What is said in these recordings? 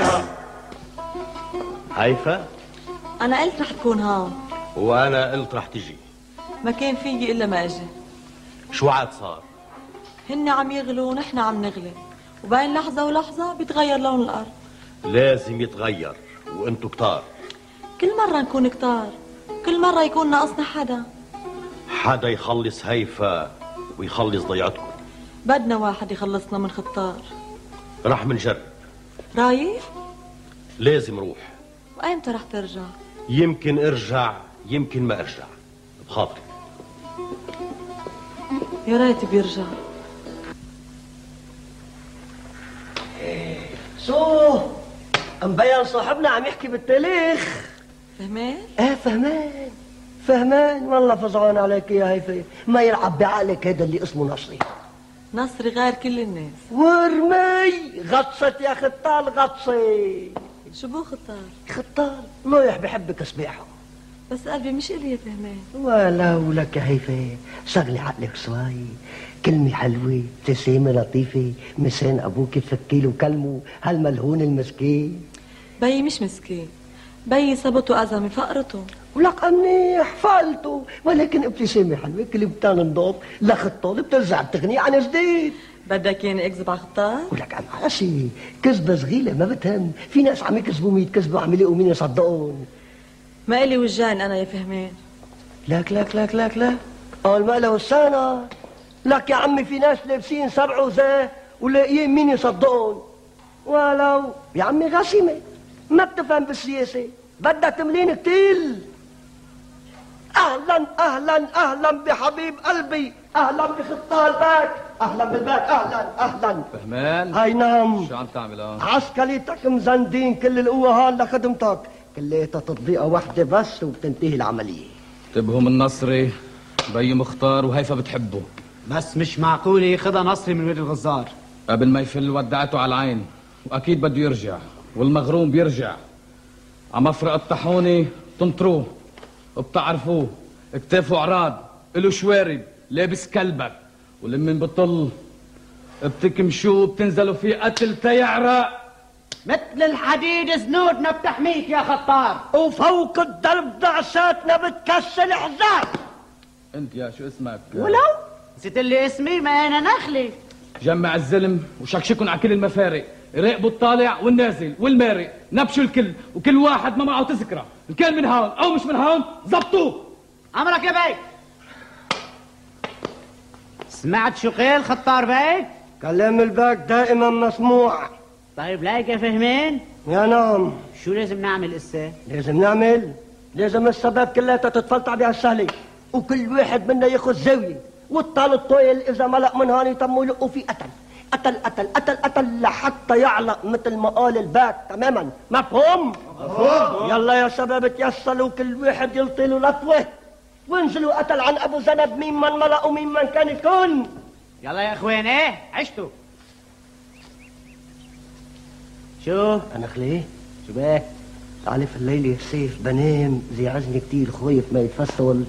هيفا؟ أنا قلت رح تكون هون. وأنا قلت رح تجي. ما كان فيي إلا ما أجي. شو عاد صار؟ هن عم يغلوا ونحن عم نغلي، وبين لحظة ولحظة بيتغير لون الأرض. لازم يتغير، وانتو كتار. كل مرة نكون كتار، كل مرة يكون ناقصنا حدا يخلص هيفا ويخلص ضيعتكم. بدنا واحد يخلصنا من خطار. رح منجرب. رايح؟ لازم روح. وأيمتى رح ترجع؟ يمكن ارجع يمكن ما ارجع، بخاطري. يا ريت بيرجع. شو مبين صاحبنا عم يحكي بالتاريخ. فهمان؟ ايه فهمان والله فزعان عليك يا هيفا. ما يلعب بعقلك هذا اللي اسمه نصري. نصري غير كل الناس. ورمي غطست يا خطال غطسي. شو بو خطال رايح بحبك سباحه. بس قلبي مش إلي يا فهمان. ولو لك يا هيفا شغلي عقلك شوي. كلمة حلوة، ابتسامة لطيفة، مسان أبوك فكيله وكلمه هالملهون المسكين. بيي مش مسكين، بيي سبته أذى من فقرته. ولك منيح فقلته، ولكن ابتسامة حلوة كلمتين نضاف لخطال بترجع بتغني عن جديد. بدك يعني اكذب على خطار؟ ولك عم عاشي كذبة صغيرة ما بتهم. في ناس عم يكذبوا 100 كذبة عم يلاقوا مين يصدقون. ما إلي وجان أنا يا فهمان. لك قال ما له السنة. لك يا عمي في ناس لابسين سبع وزاه ولاقيين مين يصدقون. ولو يا عمي غشيمة ما بتفهم بالسياسة بدها تملين كتيل. أهلا بحبيب قلبي. أهلا بخطال باك. أهلا بالباك. أهلا فهمان. هاي نعم. شو عم تعمل عسكريتك مزندين كل القوة هون لخدمتك. كليتها تطبيقة واحدة بس وبتنتهي العملية. انتبهوا من نصري، بي مختار وهيفا بتحبه. بس مش معقول ياخدها نصري من وين الغزار. قبل ما يفل ودعته على العين، واكيد بده يرجع، والمغروم بيرجع. عم افرق الطاحونة تنطروه وبتعرفوه، اكتافه عراض، له شوارب، لابس كلبك، ولمن بطل بتكمشوه بتنزلوا فيه قتل تيعرق. مثل الحديد زنودنا بتحميك يا خطار، وفوق الدرب دعساتنا بتكسل حزام. انت يا شو اسمك؟ ولو نسيت اللي اسمي ما انا نخلي. جمع الزلم وشكشكن على كل المفارق، راقبوا الطالع والنازل والمارق، نبشوا الكل وكل واحد ما معه تذكره، ان كان من هون او مش من هون زبطوه. امرك يا بي. سمعت شو قيل خطار بي؟ كلام الباك دائما مسموع. طيب لايك يا فهمين؟ يا نعم. شو لازم نعمل اسا؟ لازم الشباب كلها تتفلتع بهالسهله، وكل واحد منا ياخذ زاويه، والطال الطويل اذا ملق من هون يتموا يلقوا فيه قتل لحتى يعلق مثل ما قال الباك تماما. مفهوم؟ يلا يا شباب تيسلوا كل واحد يلطي له لطوه، وانزلوا قتل عن ابو زنب مين من ملق ومين من كان يكون. يلا يا اخوان ايه عشتوا. شو انا خليه شو بيه؟ تعرف الليله السيف بنام زعجني كتير خايف ما يتفصل.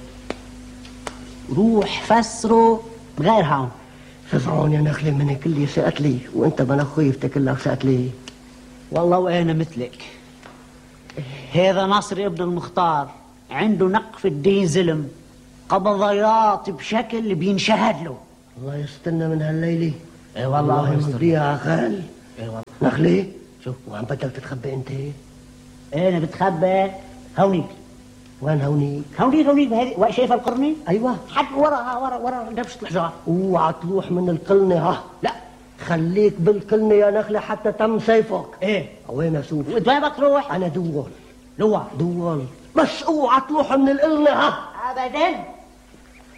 روح فسره بغير هون. فزعون يا نخلي من كل سأت لي، وانت بنا خايف تكلك سأت لي. والله وانا مثلك. هذا نصر ابن المختار عنده نق في الدين زلم، قبضيات بشكل بينشهد له. الله يستنى من هالليله. اي والله يمضيها خال. اي والله. نخلي شو وعم بدك تتخبى انت؟ انا بتخبى هونيك. وين هونيك؟ هونيك بهذه شايف القرني؟ ايوه حق ورا دبشة الحجار. اوعى تروح من القلنه. ها لا خليك بالقلنه يا نخلة حتى تم سيفك. ايه وين اشوف؟ وين بدك تروح؟ انا دوال بس اوعى تروح من القلنه. ها ابدا.